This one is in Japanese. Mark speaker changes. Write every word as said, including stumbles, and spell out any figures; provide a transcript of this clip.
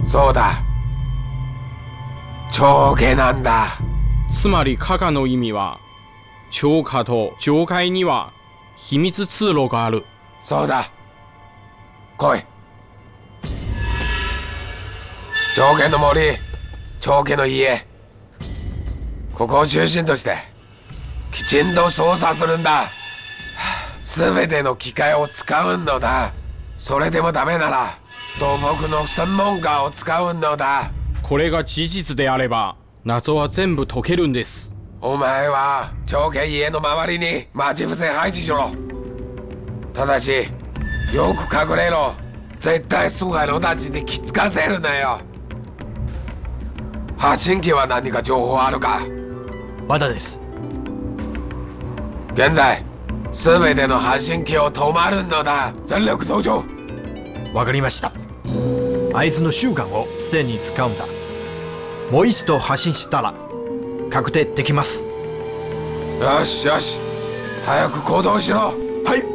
Speaker 1: そうだ、上下なんだ。
Speaker 2: つまり加賀の意味は、超下と上階には秘密通路がある。
Speaker 1: そうだ、来い。上下の森、長家の家、ここを中心としてきちんと操作するんだ。全ての機械を使うのだ。それでもダメなら土木の専門家を使うのだ。
Speaker 2: これが事実であれば謎は全部解けるんです。
Speaker 1: お前は長家家の周りに待ち伏せ配置しろ。ただしよく隠れろ。絶対スハロたちに気づかせるなよ。発信機は何か情報あるか？
Speaker 3: まだです。
Speaker 1: 現在全ての発信機を止まるのだ。全力登場。
Speaker 3: わかりました。合図の習慣をすでに使うんだ。もう一度発信したら確定できます。
Speaker 1: よしよし、早く行動しろ。
Speaker 3: はい。